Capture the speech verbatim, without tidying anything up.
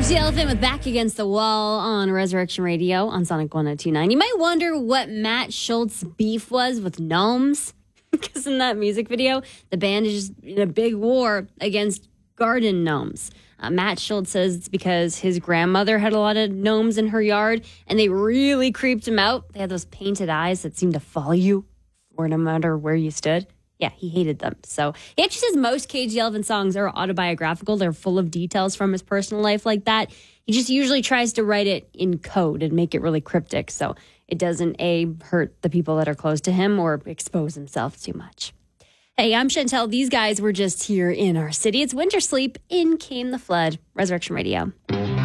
Cage the Elephant with Back Against the Wall on Resurrection Radio on Sonic one oh two nine. You might wonder what Matt Schultz's beef was with gnomes, because in that music video, the band is just in a big war against garden gnomes. Uh, Matt Schultz says it's because his grandmother had a lot of gnomes in her yard, and they really creeped him out. They had those painted eyes that seemed to follow you, or no matter where you stood. Yeah, he hated them. So he actually says most Cage the Elephant songs are autobiographical. They're full of details from his personal life like that. He just usually tries to write it in code and make it really cryptic so it doesn't, A, hurt the people that are close to him or expose himself too much. Hey, I'm Chantel. These guys were just here in our city. It's Winter Sleep. In came the flood. Resurrection Radio.